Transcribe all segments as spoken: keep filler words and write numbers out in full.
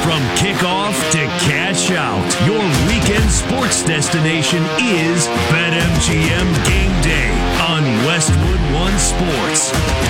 From kickoff to cash out, your weekend sports destination is BetMGM Game Day on Westwood One Sports.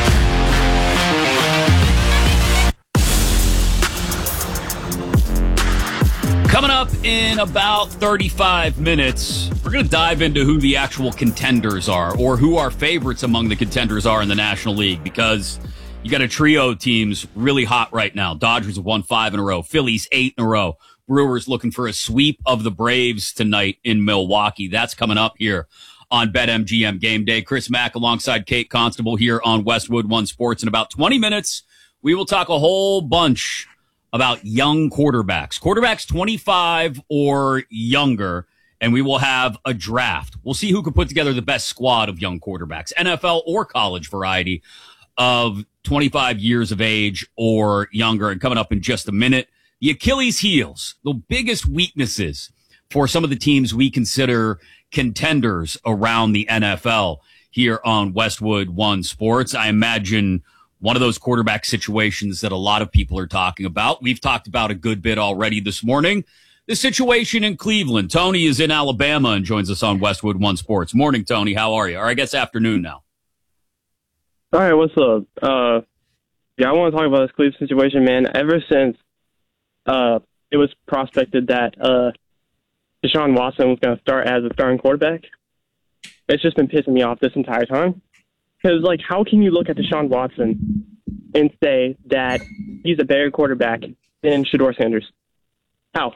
Coming up in about thirty-five minutes, we're going to dive into who the actual contenders are, or who our favorites among the contenders are in the National League, because you got a trio of teams really hot right now. Dodgers have won five in a row. Phillies eight in a row. Brewers looking for a sweep of the Braves tonight in Milwaukee. That's coming up here on BetMGM Game Day. Chris Mack alongside Kate Constable here on Westwood One Sports. In about twenty minutes, we will talk a whole bunch about young quarterbacks, quarterbacks twenty-five or younger, and we will have a draft. We'll see who can put together the best squad of young quarterbacks, N F L or college variety of twenty-five years of age or younger. And coming up in just a minute, the Achilles heels, the biggest weaknesses for some of the teams we consider contenders around the N F L here on Westwood One Sports. I imagine one of those quarterback situations that a lot of people are talking about. We've talked about a good bit already this morning. The situation in Cleveland. Tony is in Alabama and joins us on Westwood One Sports. Morning, Tony. How are you? Or I guess afternoon now. All right, what's up? Uh, yeah, I want to talk about this Cleveland situation, man. Ever since uh, it was prospected that uh, Deshaun Watson was going to start as a starting quarterback, it's just been pissing me off this entire time. Because, like, how can you look at Deshaun Watson and say that he's a better quarterback than Shedeur Sanders? How?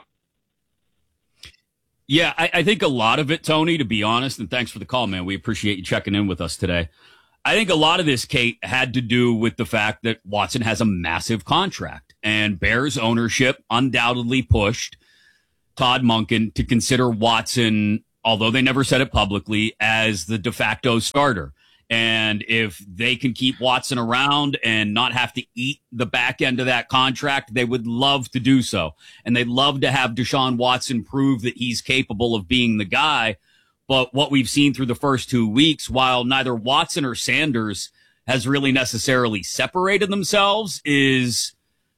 Yeah, I, I think a lot of it, Tony, to be honest, and thanks for the call, man. We appreciate you checking in with us today. I think a lot of this, Kate, had to do with the fact that Watson has a massive contract, and Bears ownership undoubtedly pushed Todd Monken to consider Watson, although they never said it publicly, as the de facto starter. And if they can keep Watson around and not have to eat the back end of that contract, they would love to do so. And they'd love to have Deshaun Watson prove that he's capable of being the guy. But what we've seen through the first two weeks, while neither Watson or Sanders has really necessarily separated themselves, is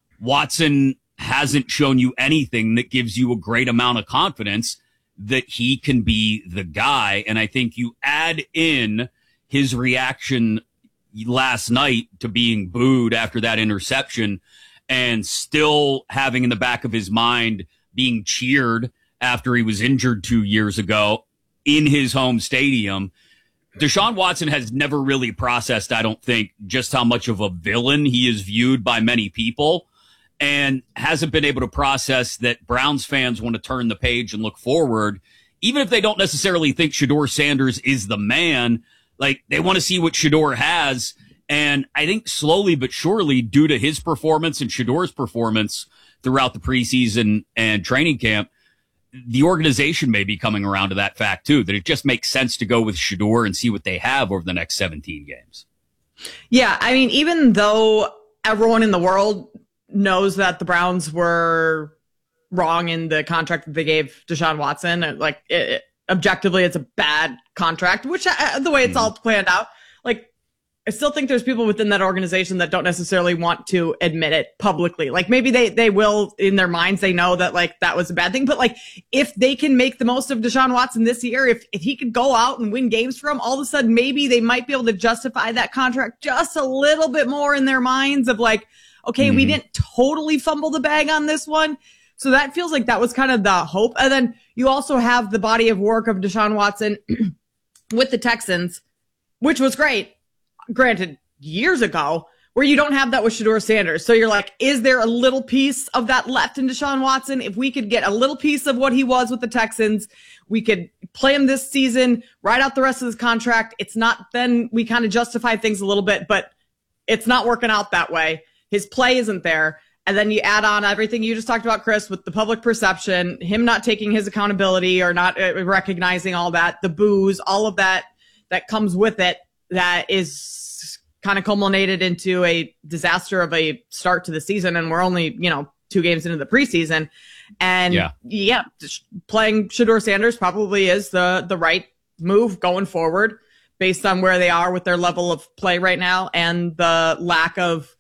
Watson hasn't shown you anything that gives you a great amount of confidence that he can be the guy. And I think you add in his reaction last night to being booed after that interception and still having in the back of his mind being cheered after he was injured two years ago in his home stadium. Deshaun Watson has never really processed, I don't think, just how much of a villain he is viewed by many people, and hasn't been able to process that Browns fans want to turn the page and look forward. Even if they don't necessarily think Shedeur Sanders is the man, like, they want to see what Shedeur has. And I think slowly but surely, due to his performance and Shedeur's performance throughout the preseason and training camp, the organization may be coming around to that fact too, that it just makes sense to go with Shedeur and see what they have over the next seventeen games. Yeah, I mean, even though everyone in the world knows that the Browns were wrong in the contract that they gave Deshaun Watson, like, it, it, objectively, it's a bad contract, which uh, the way it's all planned out, like, I still think there's people within that organization that don't necessarily want to admit it publicly. Like, maybe they, they will in their minds, they know that, like, that was a bad thing. But, like, if they can make the most of Deshaun Watson this year, if, if he could go out and win games for him, all of a sudden, maybe they might be able to justify that contract just a little bit more in their minds of, like, okay, mm-hmm. we didn't totally fumble the bag on this one. So that feels like that was kind of the hope. And then you also have the body of work of Deshaun Watson with the Texans, which was great. Granted, years ago, where you don't have that with Shedeur Sanders. So you're like, is there a little piece of that left in Deshaun Watson? If we could get a little piece of what he was with the Texans, we could play him this season, ride out the rest of his contract. It's not, then we kind of justify things a little bit, but it's not working out that way. His play isn't there. And then you add on everything you just talked about, Chris, with the public perception, him not taking his accountability or not uh, recognizing all that, the boos, all of that that comes with it, that is kind of culminated into a disaster of a start to the season. And we're only, you know, two games into the preseason. And yeah, yeah playing Shedeur Sanders probably is the, the right move going forward based on where they are with their level of play right now and the lack of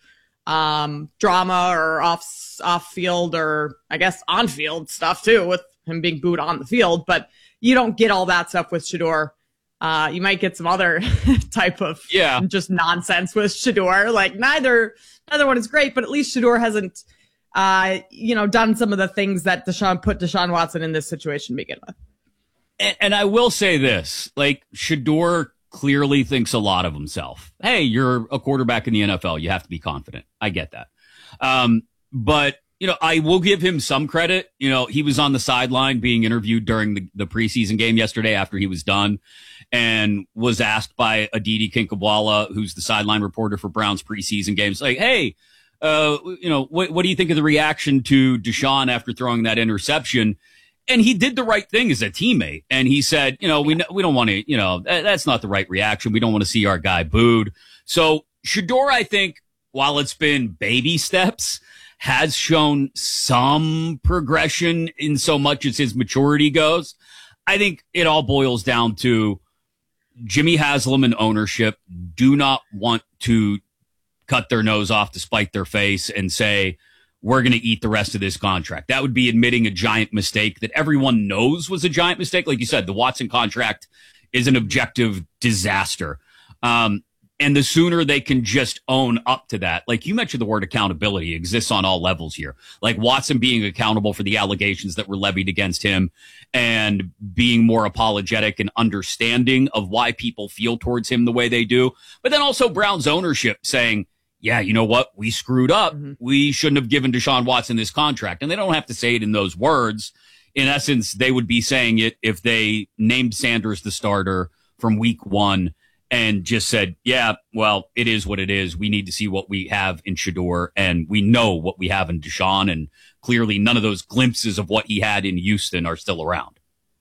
um, drama or off off field or I guess on field stuff too, with him being booed on the field. But you don't get all that stuff with Shedeur. Uh, you might get some other type of yeah. just nonsense with Shedeur. Like neither neither one is great, but at least Shedeur hasn't uh, you know done some of the things that Deshaun put Deshaun Watson in this situation to begin with. And, and I will say this, like Shedeur clearly thinks a lot of himself. Hey, you're a quarterback in the N F L. You have to be confident. I get that. Um, but, you know, I will give him some credit. You know, he was on the sideline being interviewed during the, the preseason game yesterday after he was done and was asked by Aditi Kinkhabwala, who's the sideline reporter for Browns preseason games, like, hey, uh, you know, what, what do you think of the reaction to Deshaun after throwing that interception? And he did the right thing as a teammate. And he said, you know, we we don't want to, you know, that, that's not the right reaction. We don't want to see our guy booed. So Shedeur, I think, while it's been baby steps, has shown some progression in so much as his maturity goes. I think it all boils down to Jimmy Haslam and ownership do not want to cut their nose off to spite their face and say, we're going to eat the rest of this contract. That would be admitting a giant mistake that everyone knows was a giant mistake. Like you said, the Watson contract is an objective disaster. Um, and the sooner they can just own up to that, like you mentioned, the word accountability exists on all levels here. Like Watson being accountable for the allegations that were levied against him and being more apologetic and understanding of why people feel towards him the way they do. But then also Brown's ownership saying, yeah, you know what? We screwed up. Mm-hmm. We shouldn't have given Deshaun Watson this contract. And they don't have to say it in those words. In essence, they would be saying it if they named Sanders the starter from week one and just said, yeah, well, it is what it is. We need to see what we have in Shedeur, and we know what we have in Deshaun. And clearly none of those glimpses of what he had in Houston are still around.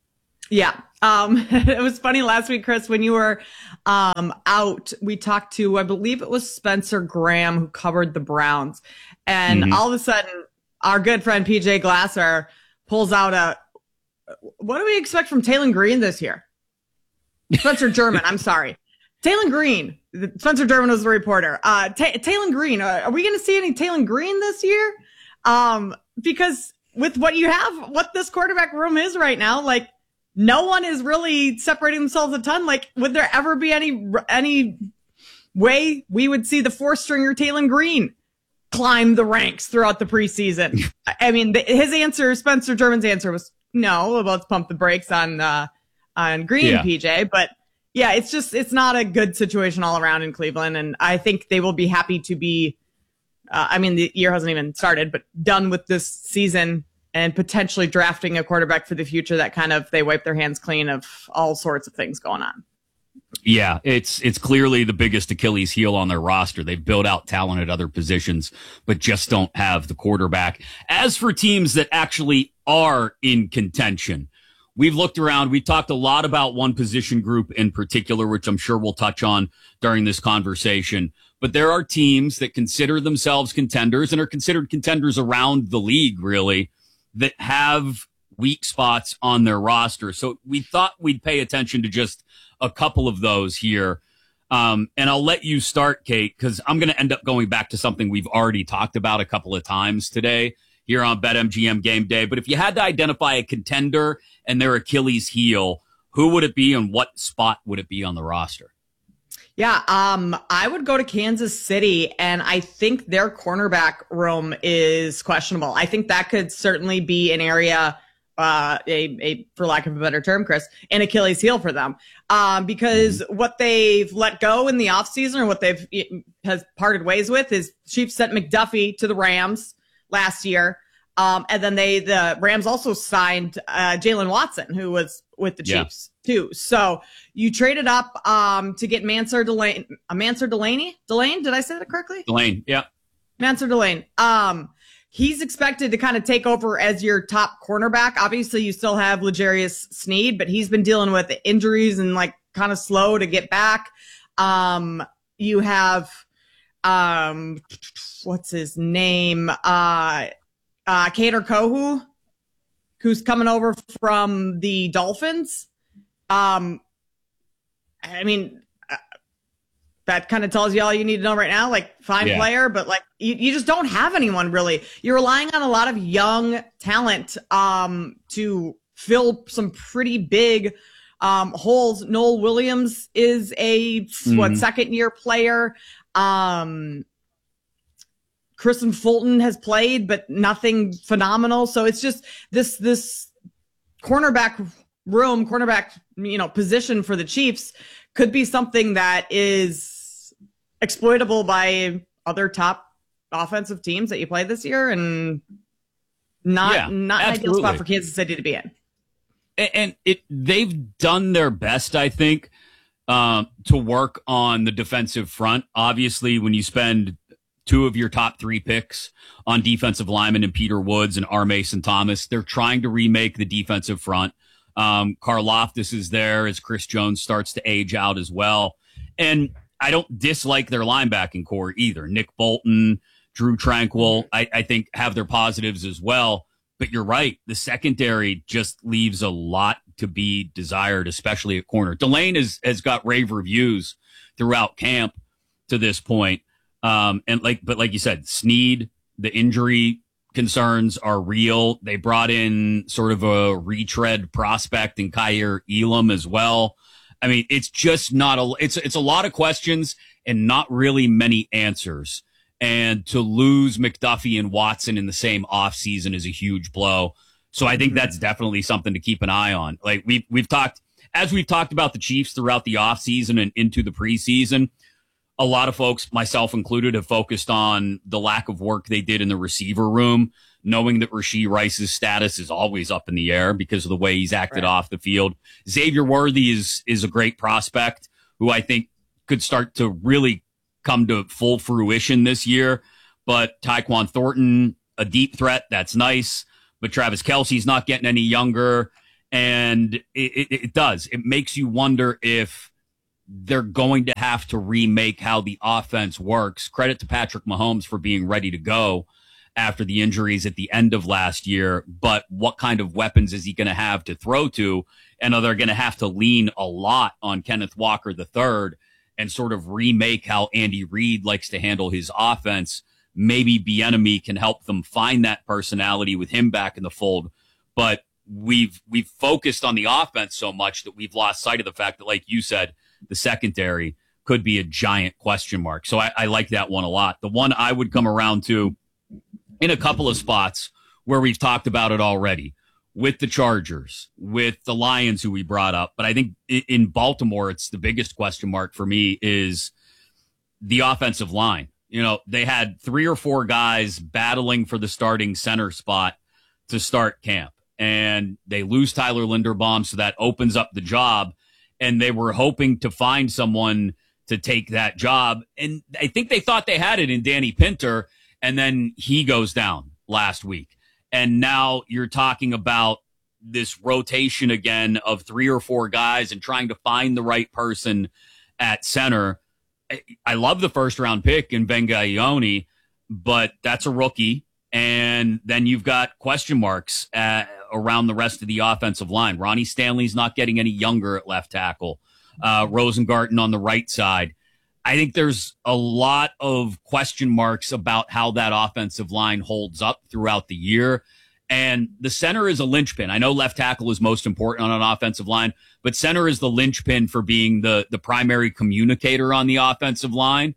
Yeah. Um, it was funny last week, Chris, when you were um, out, we talked to, I believe it was Spencer Graham, who covered the Browns. And mm-hmm. all of a sudden, our good friend P J Glasser pulls out a, what do we expect from Taylor Green this year? Spencer German, I'm sorry. Taylor Green. Spencer German was the reporter. Uh, Ta- Taylor Green. Uh, are we going to see any Taylor Green this year? Um, because with what you have, what this quarterback room is right now, like, no one is really separating themselves a ton. Like, would there ever be any any way we would see the four-stringer Taylor Green climb the ranks throughout the preseason? I mean, the, his answer, Spencer German's answer was no. Well, let's pump the brakes on uh, on Green, yeah. P J. But yeah, it's just it's not a good situation all around in Cleveland, and I think they will be happy to be. Uh, I mean, the year hasn't even started, but done with this season. And potentially drafting a quarterback for the future that kind of they wipe their hands clean of all sorts of things going on. Yeah, it's it's clearly the biggest Achilles heel on their roster. They've built out talent at other positions, but just don't have the quarterback. As for teams that actually are in contention, we've looked around. We talked a lot about one position group in particular, which I'm sure we'll touch on during this conversation. But there are teams that consider themselves contenders and are considered contenders around the league, really, that have weak spots on their roster. So we thought we'd pay attention to just a couple of those here. Um, and I'll let you start, Kate, because I'm going to end up going back to something we've already talked about a couple of times today here on BetMGM Game Day. But if you had to identify a contender and their Achilles heel, who would it be and what spot would it be on the roster? Yeah, um, I would go to Kansas City, and I think their cornerback room is questionable. I think that could certainly be an area, uh, a, a for lack of a better term, Chris, an Achilles heel for them, um, because mm-hmm. what they've let go in the offseason or what they've has parted ways with is Chiefs sent McDuffie to the Rams last year, um, and then they the Rams also signed uh, Jalen Watson, who was with the Chiefs. Yeah. Too. So you traded up um, to get Mansour Delane, uh, Mansour Delaney? Delane? Did I say that correctly? Delane, yeah. Mansour Delane. Um, he's expected to kind of take over as your top cornerback. Obviously, you still have L'Jarius Sneed, but he's been dealing with injuries and like kind of slow to get back. Um, you have, um, what's his name? Uh, uh, Kader Kohou, who's coming over from the Dolphins. Um, I mean, uh, that kind of tells you all you need to know right now. Like, fine Yeah. player, but like you, you just don't have anyone really. You're relying on a lot of young talent um, to fill some pretty big um, holes. Noel Williams is a mm-hmm. what second year player. Um, Kristen Fulton has played, but nothing phenomenal. So it's just this this cornerback room, cornerback you know position for the Chiefs could be something that is exploitable by other top offensive teams that you play this year, and not yeah, not an ideal spot for Kansas City to be in. And, and it they've done their best, I think, um, to work on the defensive front. Obviously, when you spend two of your top three picks on defensive linemen and Peter Woods and R. Mason Thomas, they're trying to remake the defensive front. Um, Karlaftis is there as Chris Jones starts to age out as well. And I don't dislike their linebacking core either. Nick Bolton, Drew Tranquil, I, I think have their positives as well. But you're right. The secondary just leaves a lot to be desired, especially at corner. Delane has, has got rave reviews throughout camp to this point. Um, and like, but like you said, Snead, the injury concerns are real. They brought in sort of a retread prospect in Kaiir Elam as well. I mean, it's just not a, it's, it's a lot of questions and not really many answers. And to lose McDuffie and Watson in the same offseason is a huge blow. So I think that's definitely something to keep an eye on. Like we've, we've talked, as we've talked about the Chiefs throughout the offseason and into the preseason, a lot of folks, myself included, have focused on the lack of work they did in the receiver room, knowing that Rashee Rice's status is always up in the air because of the way he's acted right off the field. Xavier Worthy is is a great prospect who I think could start to really come to full fruition this year. But Tyquan Thornton, a deep threat, that's nice. But Travis Kelce's not getting any younger. And it, it, it does. It makes you wonder if they're going to have to remake how the offense works. Credit to Patrick Mahomes for being ready to go after the injuries at the end of last year. But what kind of weapons is he going to have to throw to? And are they going to have to lean a lot on Kenneth Walker the third and sort of remake how Andy Reid likes to handle his offense? Maybe Bieniemy can help them find that personality with him back in the fold. But we've we've focused on the offense so much that we've lost sight of the fact that, like you said, the secondary could be a giant question mark. So I, I like that one a lot. The one I would come around to in a couple of spots where we've talked about it already, with the Chargers, with the Lions, who we brought up. But I think in Baltimore, it's the biggest question mark for me is the offensive line. You know, they had three or four guys battling for the starting center spot to start camp, and they lose Tyler Linderbaum, so that opens up the job. And they were hoping to find someone to take that job. And I think they thought they had it in Danny Pinter, and then he goes down last week. And now you're talking about this rotation again of three or four guys and trying to find the right person at center. I love the first round pick in Bengayione, but that's a rookie. And then you've got question marks at, around the rest of the offensive line. Ronnie Stanley's not getting any younger at left tackle. Uh, Rosengarten on the right side. I think there's a lot of question marks about how that offensive line holds up throughout the year. And the center is a linchpin. I know left tackle is most important on an offensive line, but center is the linchpin for being the, the primary communicator on the offensive line.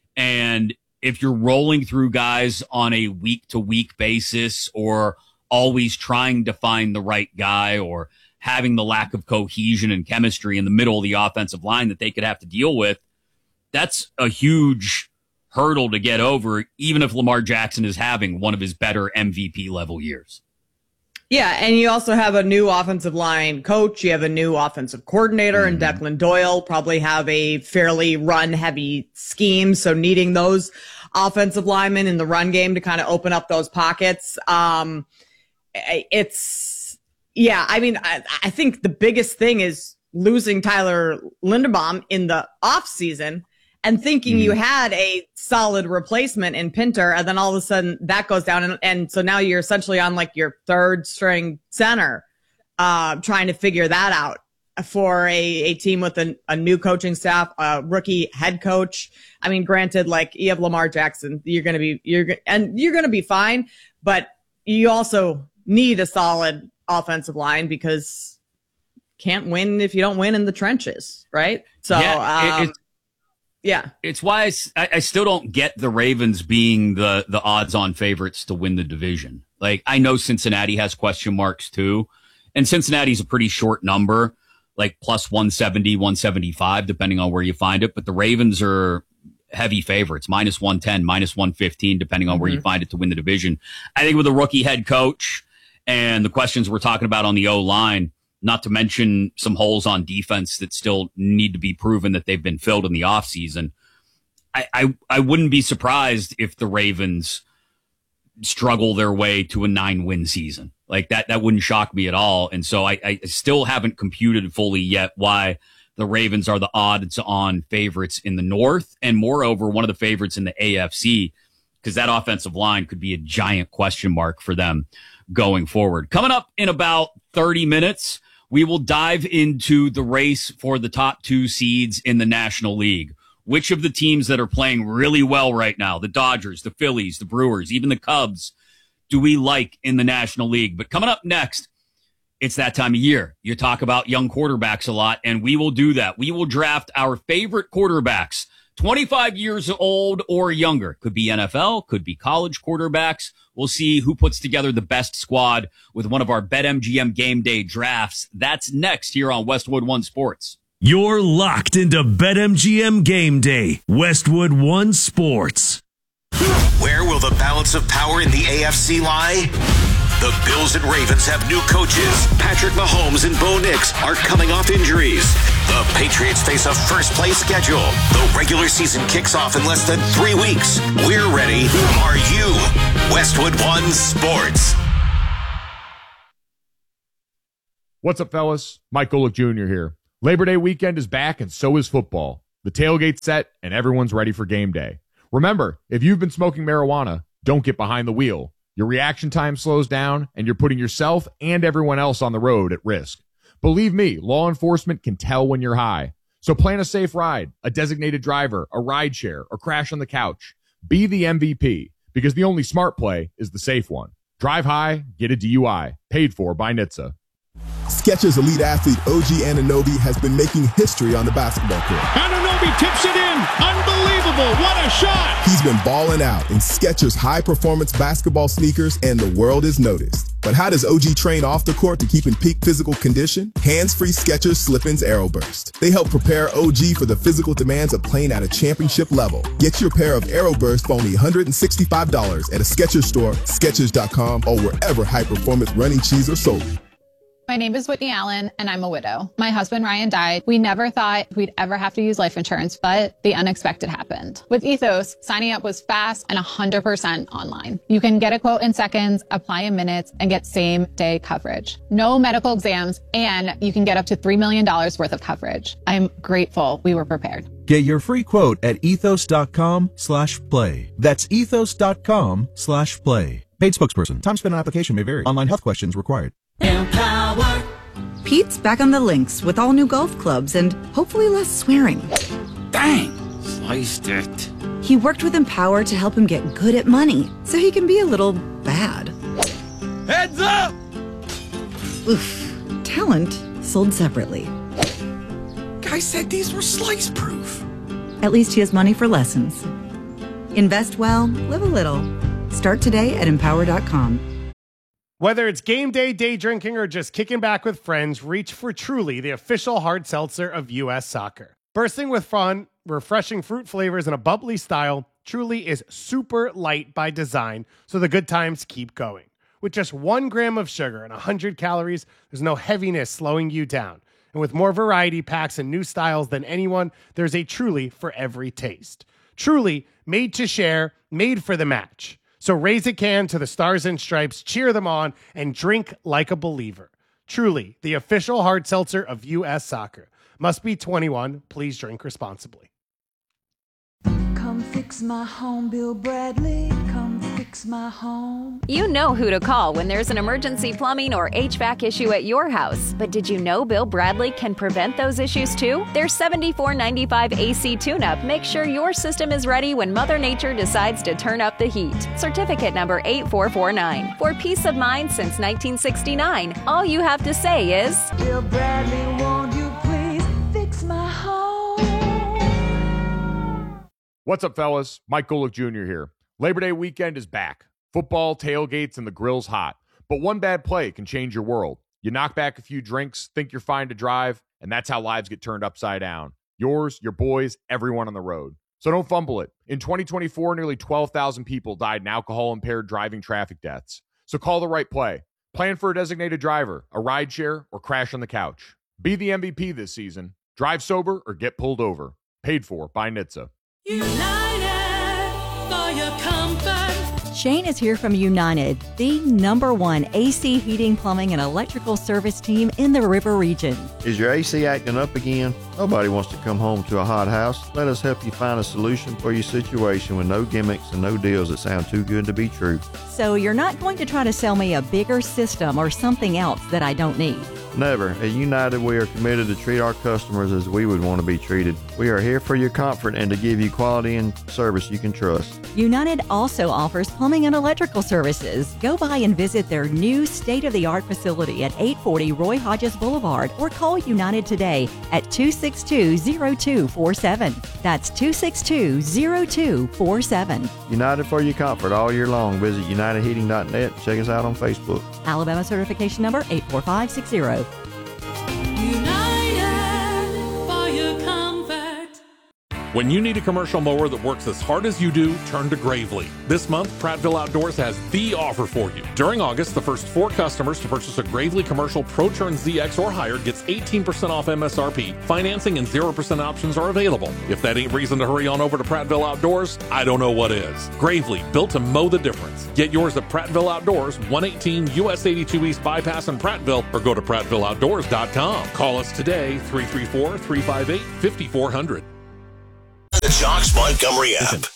And if you're rolling through guys on a week-to-week basis or always trying to find the right guy or having the lack of cohesion and chemistry in the middle of the offensive line that they could have to deal with, that's a huge hurdle to get over, even if Lamar Jackson is having one of his better M V P level years. Yeah, and you also have a new offensive line coach. You have a new offensive coordinator, mm-hmm. and Declan Doyle probably have a fairly run-heavy scheme, so needing those offensive linemen in the run game to kind of open up those pockets. Um, it's, yeah, I mean, I, I think the biggest thing is losing Tyler Linderbaum in the offseason and thinking mm-hmm. you had a solid replacement in Pinter, and then all of a sudden that goes down. And, and so now you're essentially on like your third string center, uh, trying to figure that out. for a, a team with a, a new coaching staff, a rookie head coach. I mean, granted, like you have Lamar Jackson, you're going to be, you're, and you're going to be fine, but you also need a solid offensive line because can't win if you don't win in the trenches. Right. So, yeah, um, it, it, yeah, it's why I, I still don't get the Ravens being the, the odds on favorites to win the division. Like I know Cincinnati has question marks too, and Cincinnati's a pretty short number, like plus one seventy, one seventy-five, depending on where you find it. But the Ravens are heavy favorites, minus one ten, minus one fifteen, depending on mm-hmm. where you find it to win the division. I think with a rookie head coach and the questions we're talking about on the O-line, not to mention some holes on defense that still need to be proven that they've been filled in the offseason, I, I, I wouldn't be surprised if the Ravens struggle their way to a nine-win season. Like that, that wouldn't shock me at all. And so I, I still haven't computed fully yet why the Ravens are the odds-on favorites in the North, and moreover, one of the favorites in the A F C, because that offensive line could be a giant question mark for them going forward. Coming up in about thirty minutes, we will dive into the race for the top two seeds in the National League. Which of the teams that are playing really well right now, the Dodgers, the Phillies, the Brewers, even the Cubs, do we like in the National League? But coming up next, it's that time of year. You talk about young quarterbacks a lot, and we will do that. We will draft our favorite quarterbacks, twenty-five years old or younger. Could be N F L, could be college quarterbacks. We'll see who puts together the best squad with one of our BetMGM Game Day drafts. That's next here on Westwood One Sports. You're locked into BetMGM Game Day, Westwood One Sports. Where will the balance of power in the A F C lie? The Bills and Ravens have new coaches. Patrick Mahomes and Bo Nix are coming off injuries. The Patriots face a first-place schedule. The regular season kicks off in less than three weeks. We're ready. Are you? Westwood One Sports. What's up, fellas? Mike Golick Junior here. Labor Day weekend is back, and so is football. The tailgate's set, and everyone's ready for game day. Remember, if you've been smoking marijuana, don't get behind the wheel. Your reaction time slows down, and you're putting yourself and everyone else on the road at risk. Believe me, law enforcement can tell when you're high. So plan a safe ride, a designated driver, a ride share, or crash on the couch. Be the M V P, because the only smart play is the safe one. Drive high, get a D U I. Paid for by N H T S A. Skechers elite athlete O G Anunoby has been making history on the basketball court. Anunoby tips it in. Unbelievable. What a shot. He's been balling out in Skechers high-performance basketball sneakers, and the world is noticed. But how does O G train off the court to keep in peak physical condition? Hands-free Skechers Slip-ins Aeroburst. They help prepare O G for the physical demands of playing at a championship level. Get your pair of Aeroburst for only one hundred sixty-five dollars at a Skechers store, Skechers dot com, or wherever high-performance running shoes are sold. My name is Whitney Allen, and I'm a widow. My husband, Ryan, died. We never thought we'd ever have to use life insurance, but the unexpected happened. With Ethos, signing up was fast and one hundred percent online. You can get a quote in seconds, apply in minutes, and get same-day coverage. No medical exams, and you can get up to three million dollars worth of coverage. I'm grateful we were prepared. Get your free quote at ethos dot com slash play. That's ethos dot com slash play. Paid spokesperson. Time spent on application may vary. Online health questions required. Empower. Pete's back on the links with all new golf clubs and hopefully less swearing. Dang, sliced it. He worked with Empower to help him get good at money so he can be a little bad. Heads up! Oof. Talent sold separately. Guy said these were slice proof. At least he has money for lessons. Invest well, live a little. Start today at empower dot com. Whether it's game day, day drinking, or just kicking back with friends, reach for Truly, the official hard seltzer of U S Soccer. Bursting with fun, refreshing fruit flavors, and a bubbly style, Truly is super light by design, so the good times keep going. With just one gram of sugar and one hundred calories, there's no heaviness slowing you down. And with more variety packs and new styles than anyone, there's a Truly for every taste. Truly, made to share, made for the match. So raise a can to the Stars and Stripes, cheer them on, and drink like a believer. Truly, the official hard seltzer of U S Soccer. Must be twenty-one. Please drink responsibly. Come fix my home, Bill Bradley. Come fix fix my home. You know who to call when there's an emergency plumbing or H V A C issue at your house. But did you know Bill Bradley can prevent those issues too? Their seventy-four ninety-five A C tune-up makes sure your system is ready when Mother Nature decides to turn up the heat. Certificate number eight four four nine. For peace of mind since nineteen sixty-nine, all you have to say is, Bill Bradley, won't you please fix my home? What's up, fellas? Mike Golick Junior here. Labor Day weekend is back. Football, tailgates, and the grill's hot. But one bad play can change your world. You knock back a few drinks, think you're fine to drive, and that's how lives get turned upside down. Yours, your boys, everyone on the road. So don't fumble it. In twenty twenty-four, nearly twelve thousand people died in alcohol-impaired driving traffic deaths. So call the right play. Plan for a designated driver, a rideshare, or crash on the couch. Be the M V P this season. Drive sober or get pulled over. Paid for by N H T S A. United for your comfort. Shane is here from United, the number one A C heating, plumbing, and electrical service team in the River region. Is your A C acting up again? Nobody wants to come home to a hot house. Let us help you find a solution for your situation with no gimmicks and no deals that sound too good to be true. So you're not going to try to sell me a bigger system or something else that I don't need. Never. At United, we are committed to treat our customers as we would want to be treated. We are here for your comfort and to give you quality and service you can trust. United also offers plumbing and electrical services. Go by and visit their new state-of-the-art facility at eight forty Roy Hodges Boulevard or call United today at two six two, zero two four seven. That's two six two, zero two four seven. United for your comfort all year long. Visit united heating dot net. Check us out on Facebook. Alabama certification number eight four five six zero. When you need a commercial mower that works as hard as you do, turn to Gravely. This month, Prattville Outdoors has the offer for you. During August, the first four customers to purchase a Gravely Commercial ProTurn Z X or higher gets eighteen percent off M S R P. Financing and zero percent options are available. If that ain't reason to hurry on over to Prattville Outdoors, I don't know what is. Gravely, built to mow the difference. Get yours at Prattville Outdoors, one eighteen U S eighty-two East Bypass in Prattville, or go to prattville outdoors dot com. Call us today, three three four, three five eight, five four zero zero. The Jocks Montgomery app.